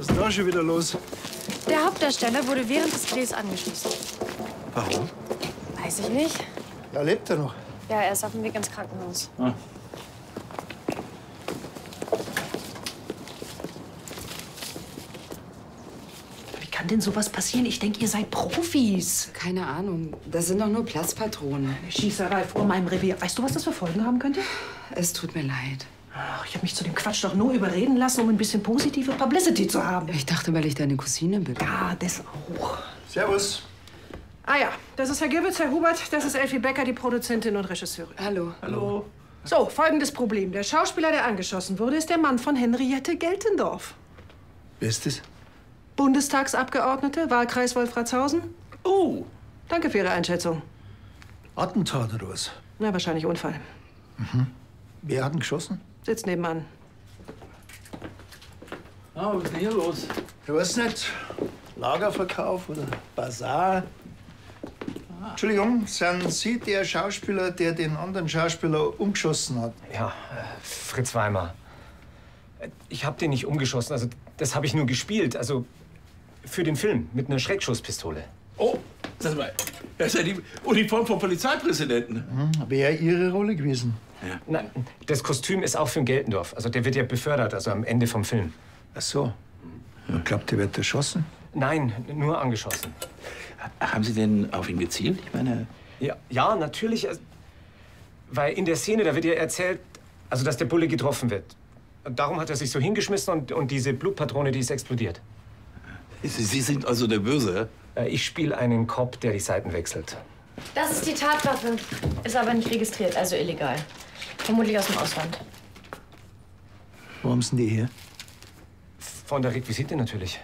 Was ist denn da schon wieder los? Der Hauptdarsteller wurde während des Drehs angeschossen. Warum? Weiß ich nicht. Ja, lebt er noch? Ja, er ist auf dem Weg ins Krankenhaus. Ah. Wie kann denn sowas passieren? Ich denke, ihr seid Profis. Keine Ahnung. Das sind doch nur Platzpatronen. Eine Schießerei vor meinem Revier. Weißt du, was das für Folgen haben könnte? Es tut mir leid. Ach, ich habe mich zu dem Quatsch doch nur überreden lassen, um ein bisschen positive Publicity zu haben. Ich dachte, weil ich deine Cousine bin. Ja, das auch. Servus. Ah ja, das ist Herr Gewitz, Herr Hubert, das ist Elfie Becker, die Produzentin und Regisseurin. Hallo. Hallo. So, folgendes Problem. Der Schauspieler, der angeschossen wurde, ist der Mann von Henriette Geltendorf. Wer ist das? Bundestagsabgeordnete, Wahlkreis Wolfratshausen. Oh. Danke für Ihre Einschätzung. Attentat oder was? Na, wahrscheinlich Unfall. Wer hat ihn geschossen? Sitzt nebenan. Ah, was ist denn hier los? Ich weiß nicht. Lagerverkauf oder Bazar? Entschuldigung, sind Sie der Schauspieler, der den anderen Schauspieler umgeschossen hat? Ja, Fritz Weimer. Ich habe den nicht umgeschossen, also das habe ich nur gespielt, also für den Film mit einer Schreckschusspistole. Oh, sag mal, das ist ja die Uniform vom Polizeipräsidenten. Wäre Ihre Rolle gewesen? Ja. Nein, das Kostüm ist auch für den Geltendorf, also der wird ja befördert, also am Ende vom Film. Ach so. Ich glaube, der wird erschossen. Nein, nur angeschossen. Haben Sie denn auf ihn gezielt? Ich meine... Ja, natürlich, weil in der Szene, da wird ja erzählt, also dass der Bulle getroffen wird. Und darum hat er sich so hingeschmissen und diese Blutpatrone, die ist explodiert. Sie sind also der Böse? Ich spiele einen Cop, der die Seiten wechselt. Das ist die Tatwaffe. Ist aber nicht registriert, also illegal. Vermutlich aus dem Ausland. Wo haben Sie denn die her? Von der Requisite natürlich.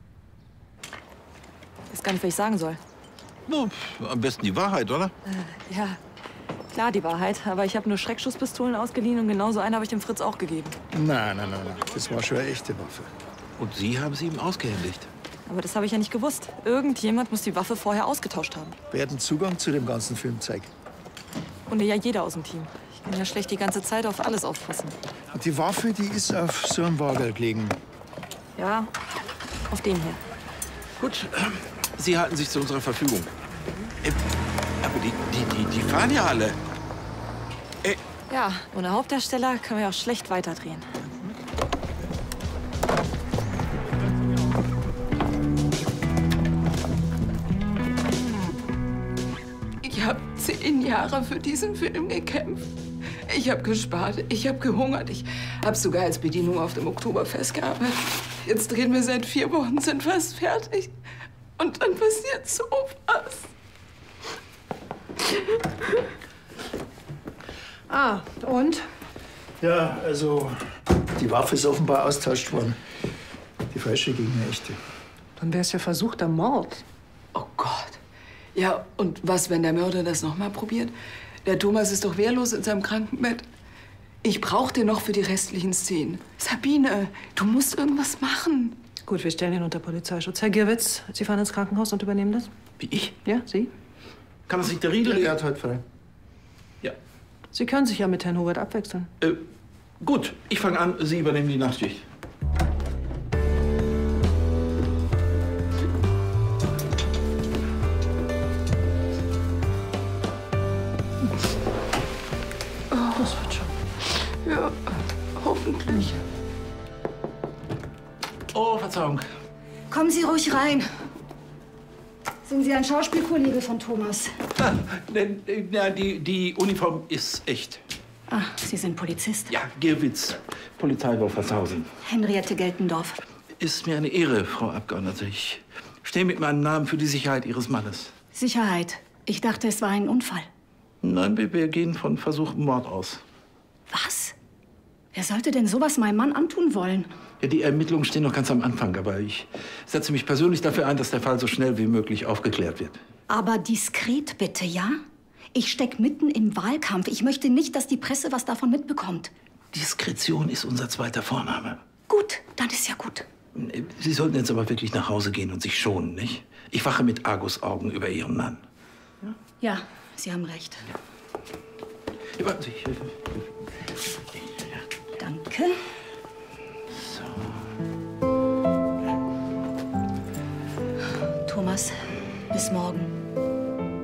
Ich weiß gar nicht, was ich sagen soll. No, am besten die Wahrheit, oder? Ja, klar, die Wahrheit. Aber ich habe nur Schreckschusspistolen ausgeliehen und genauso eine habe ich dem Fritz auch gegeben. Nein. Das war schon eine echte Waffe. Und Sie haben sie ihm ausgehändigt? Aber das habe ich ja nicht gewusst. Irgendjemand muss die Waffe vorher ausgetauscht haben. Wer hat den Zugang zu dem ganzen Filmzeug? Und ja jeder aus dem Team. Ich kann ja schlecht die ganze Zeit auf alles aufpassen. Und die Waffe, die ist auf so einem Wagel gelegen. Ja, auf dem hier. Gut, Sie halten sich zu unserer Verfügung. Aber die fahren ja alle. Ja, ohne Hauptdarsteller können wir auch schlecht weiterdrehen. Ich habe 10 Jahre für diesen Film gekämpft. Ich habe gespart, ich habe gehungert, ich habe sogar als Bedienung auf dem Oktoberfest gearbeitet. Jetzt drehen wir seit 4 Wochen, sind fast fertig. Und dann passiert sowas. Ah, und? Ja, also die Waffe ist offenbar austauscht worden. Die falsche gegen eine echte. Dann wär's ja versuchter Mord. Oh Gott. Ja, und was, wenn der Mörder das noch mal probiert? Der Thomas ist doch wehrlos in seinem Krankenbett. Ich brauche den noch für die restlichen Szenen. Sabine, du musst irgendwas machen. Gut, wir stellen ihn unter Polizeischutz. Herr Gierwitz, Sie fahren ins Krankenhaus und übernehmen das? Wie ich? Ja, Sie? Kann das nicht der Riedel? Er hat heute frei. Ja. Sie können sich ja mit Herrn Hubert abwechseln. Gut, ich fange an. Sie übernehmen die Nachtschicht. Das wird schon. Ja, hoffentlich. Oh, Verzeihung. Kommen Sie ruhig rein. Sind Sie ein Schauspielkollege von Thomas? Ja, die Uniform ist echt. Ah, Sie sind Polizist. Ja, Gierwitz, Polizei Wolfratshausen. Henriette Geltendorf. Ist mir eine Ehre, Frau Abgeordnete. Ich stehe mit meinem Namen für die Sicherheit Ihres Mannes. Sicherheit. Ich dachte, es war ein Unfall. Nein, wir gehen von versuchtem Mord aus. Was? Wer sollte denn sowas meinem Mann antun wollen? Ja, die Ermittlungen stehen noch ganz am Anfang, aber ich setze mich persönlich dafür ein, dass der Fall so schnell wie möglich aufgeklärt wird. Aber diskret bitte, ja? Ich steck mitten im Wahlkampf. Ich möchte nicht, dass die Presse was davon mitbekommt. Diskretion ist unser zweiter Vorname. Gut, dann ist ja gut. Sie sollten jetzt aber wirklich nach Hause gehen und sich schonen, nicht? Ich wache mit Argusaugen über Ihren Mann. Ja, Sie haben recht. Ja, warten Sie. Danke. So. Thomas. Bis morgen.